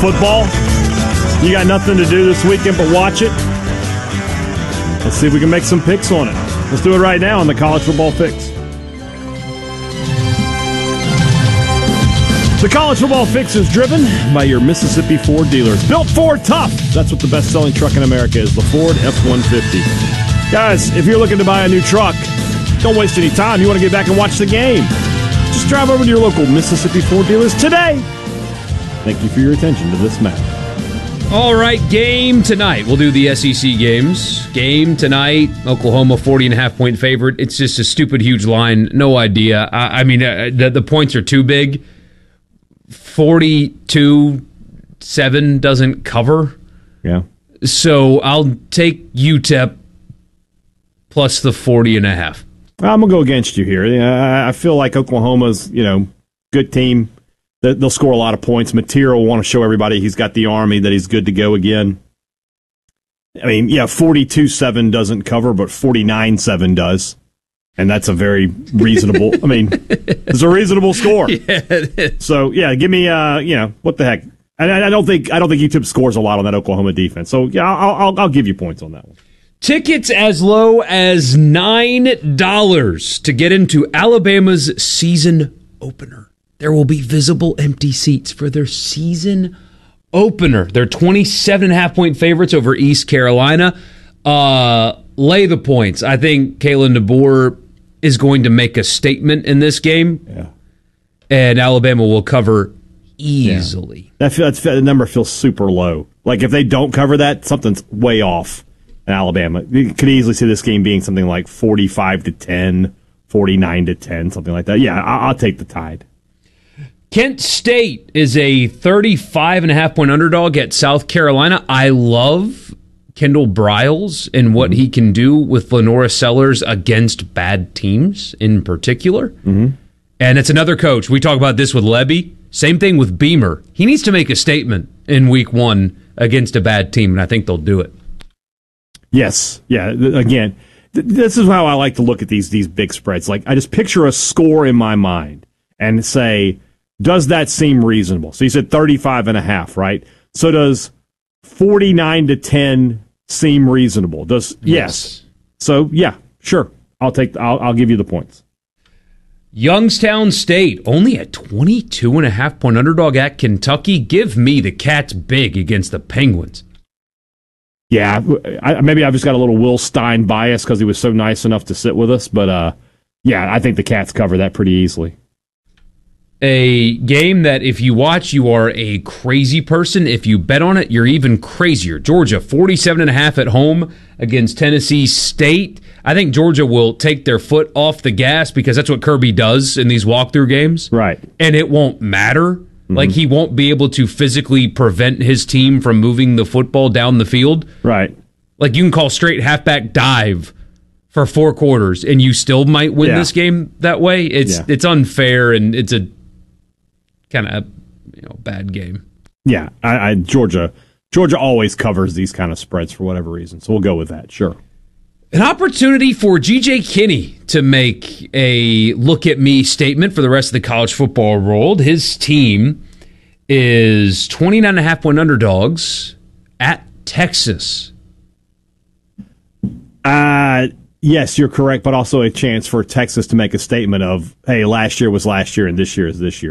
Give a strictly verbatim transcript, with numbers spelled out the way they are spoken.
football. You got nothing to do this weekend but watch it. Let's see if we can make some picks on it. Let's do it right now on the College Football Fix. The College Football Fix is driven by your Mississippi Ford dealers. Built Ford tough. That's what the best-selling truck in America is, the Ford F one fifty. Guys, if you're looking to buy a new truck, don't waste any time. You want to get back and watch the game. Just drive over to your local Mississippi Ford dealers today. Thank you for your attention to this matter. All right, game tonight. We'll do the S E C games. Game tonight, Oklahoma forty and a half point favorite. It's just a stupid, huge line. No idea. I, I mean, uh, the, the points are too big. forty-two seven doesn't cover. Yeah. So I'll take U T E P plus the forty and a half. I'm going to go against you here. I feel like Oklahoma's, you know, good team. They'll score a lot of points. Material will want to show everybody he's got the Army, that he's good to go again. I mean, yeah, forty-two seven doesn't cover, but forty-nine seven does. And that's a very reasonable, I mean, it's a reasonable score. Yeah, it is. So, yeah, give me, uh, you know, what the heck. And I, I don't think I don't think U T E P scores a lot on that Oklahoma defense. So, yeah, I'll, I'll, I'll give you points on that one. Tickets as low as nine dollars to get into Alabama's season opener. There will be visible empty seats for their season opener. They're twenty-seven and a half point favorites over East Carolina. Uh, lay the points. I think Kalen DeBoer is going to make a statement in this game. Yeah. And Alabama will cover easily. Yeah. That, that's, that number feels super low. Like, if they don't cover that, something's way off in Alabama. You could easily see this game being something like forty-five to ten, forty-nine to ten, something like that. Yeah, I'll, I'll take the Tide. Kent State is a thirty-five and a half point underdog at South Carolina. I love Kendall Briles and what mm-hmm. he can do with Lenora Sellers against bad teams in particular. Mm-hmm. And it's another coach. We talk about this with Lebby. Same thing with Beamer. He needs to make a statement in week one against a bad team, and I think they'll do it. Yes. Yeah. Again, th- this is how I like to look at these these big spreads. Like, I just picture a score in my mind and say, does that seem reasonable? So you said thirty-five and a half, right? So does forty-nine to ten seem reasonable? Does yes. yes. So yeah, sure. I'll take. I'll, I'll give you the points. Youngstown State only a twenty-two and a half point underdog at Kentucky. Give me the Cats big against the Penguins. Yeah, I, maybe I've just got a little Will Stein bias because he was so nice enough to sit with us, but uh, yeah, I think the Cats cover that pretty easily. A game that if you watch, you are a crazy person. If you bet on it, you're even crazier. Georgia, forty-seven and a half at home against Tennessee State. I think Georgia will take their foot off the gas because that's what Kirby does in these walkthrough games. Right. And it won't matter. Mm-hmm. Like, he won't be able to physically prevent his team from moving the football down the field. Right. Like, you can call straight halfback dive for four quarters, and you still might win yeah. this game that way. It's yeah. it's unfair, and it's a kind of, you know, bad game. Yeah, I, I Georgia Georgia always covers these kind of spreads for whatever reason, so we'll go with that. Sure. An opportunity for G J Kinney to make a look-at-me statement for the rest of the college football world. His team is twenty-nine and a half point underdogs at Texas. Uh, yes, you're correct, but also a chance for Texas to make a statement of, hey, last year was last year and this year is this year.